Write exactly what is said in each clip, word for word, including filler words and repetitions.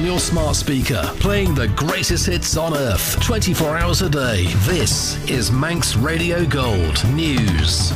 on your smart speaker, playing the greatest hits on earth, twenty-four hours a day. This is Manx Radio Gold News.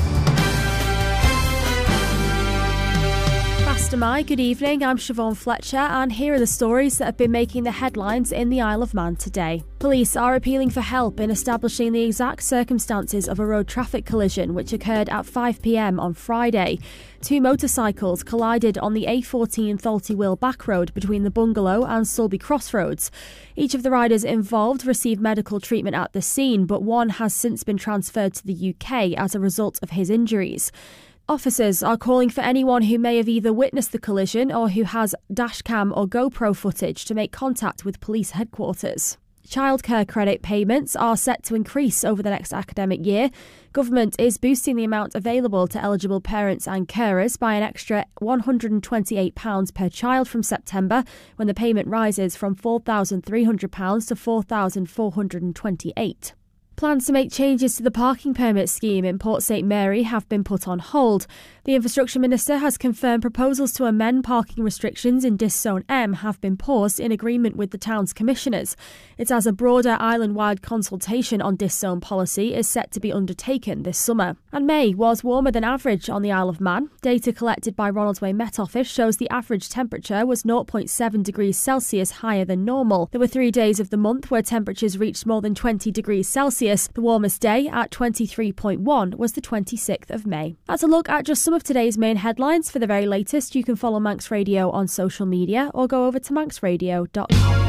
Master Mai, good evening. I'm Siobhan Fletcher, and here are the stories that have been making the headlines in the Isle of Man today. Police are appealing for help in establishing the exact circumstances of a road traffic collision which occurred at five p m on Friday. Two motorcycles collided on the A fourteen Thalty Will back road between the Bungalow and Sulby Crossroads. Each of the riders involved received medical treatment at the scene, but one has since been transferred to the U K as a result of his injuries. Officers are calling for anyone who may have either witnessed the collision or who has dashcam or GoPro footage to make contact with police headquarters. Childcare credit payments are set to increase over the next academic year. Government is boosting the amount available to eligible parents and carers by an extra one hundred twenty-eight pounds per child from September, when the payment rises from four thousand three hundred pounds to four thousand four hundred twenty-eight pounds. Plans to make changes to the parking permit scheme in Port St Mary have been put on hold. The Infrastructure Minister has confirmed proposals to amend parking restrictions in Dis Zone M have been paused in agreement with the town's commissioners. It's as a broader island-wide consultation on Dis Zone policy is set to be undertaken this summer. And May was warmer than average on the Isle of Man. Data collected by Ronaldsway Met Office shows the average temperature was zero point seven degrees Celsius higher than normal. There were three days of the month where temperatures reached more than twenty degrees Celsius. The warmest day at twenty-three point one was the twenty-sixth of May. That's a look at just some of today's main headlines. For the very latest, you can follow Manx Radio on social media or go over to manx radio dot com.